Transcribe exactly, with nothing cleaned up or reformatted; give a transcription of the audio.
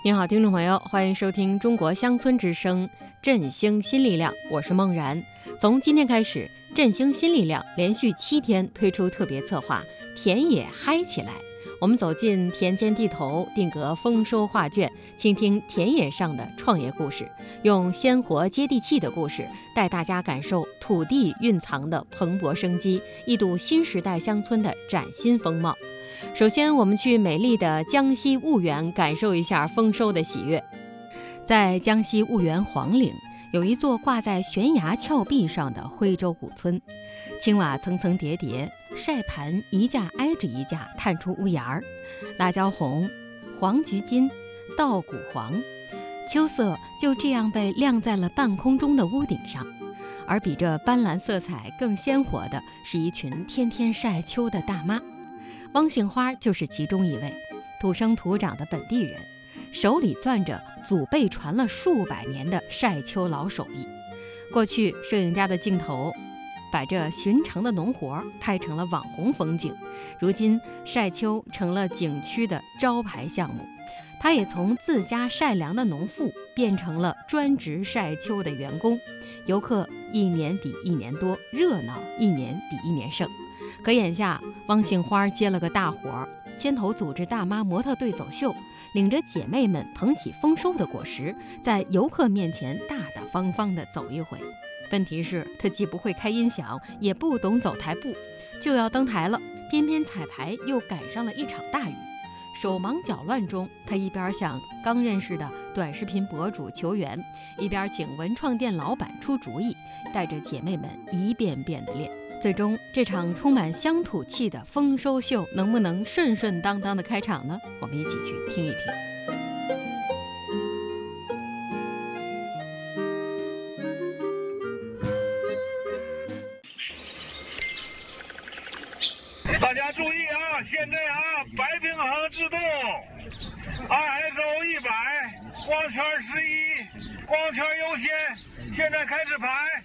您好，听众朋友，欢迎收听中国乡村之声振兴新力量，我是梦然。从今天开始，振兴新力量连续七天推出特别策划田野嗨起来。我们走进田间地头，定格丰收画卷，倾听田野上的创业故事，用鲜活接地气的故事带大家感受土地蕴藏的蓬勃生机，一睹新时代乡村的崭新风貌。首先，我们去美丽的江西婺源感受一下丰收的喜悦。在江西婺源黄岭，有一座挂在悬崖峭壁上的徽州古村，青瓦层层叠叠，晒盘一架挨着一架探出屋檐儿，辣椒红、黄菊金、稻谷黄，秋色就这样被晾在了半空中的屋顶上。而比这斑斓色彩更鲜活的是一群天天晒秋的大妈。汪杏花就是其中一位，土生土长的本地人，手里攥着祖辈传了数百年的晒秋老手艺。过去摄影家的镜头把这寻常的农活拍成了网红风景，如今晒秋成了景区的招牌项目。他也从自家晒粮的农妇变成了专职晒秋的员工，游客一年比一年多，热闹一年比一年盛。可眼下汪杏花接了个大活，牵头组织大妈模特队走秀，领着姐妹们捧起丰收的果实，在游客面前大大方方地走一回。问题是她既不会开音响，也不懂走台步，就要登台了，偏偏彩排又赶上了一场大雨。手忙脚乱中，她一边向刚认识的短视频博主求援，一边请文创店老板出主意，带着姐妹们一遍遍地练。最终，这场充满乡土气的丰收秀能不能顺顺当当的开场呢？我们一起去听一听。 大家注意啊，现在啊，白平衡制动 ，I S O 一百，光圈十一，光圈优先，现在开始排。